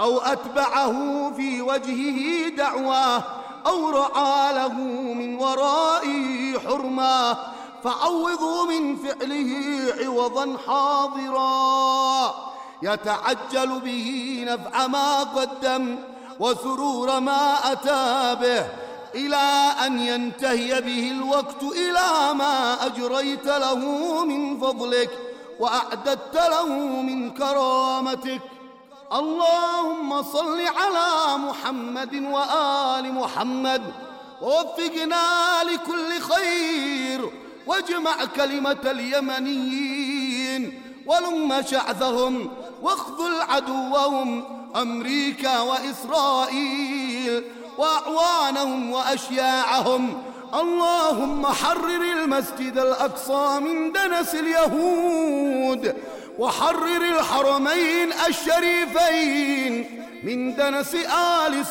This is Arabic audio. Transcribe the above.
أو أتبعه في وجهه دعواه أو رعى له من ورائه حرما، فعوضوا من فعله عوضا حاضرا، يتعجل به نفع ما قدم وسرور ما أتى به، إلى أن ينتهي به الوقت إلى ما أجريت له من فضلك وأعددت له من كرامتك. اللهم صل على محمد وآل محمد، ووفقنا لكل خير، واجمع كلمة اليمنيين ولم شعثهم، واخذل عدوهم أمريكا وإسرائيل وأعوانهم وأشياعهم. اللهم حرر المسجد الأقصى من دنس اليهود، وحرر الحرمين الشريفين من دنس آل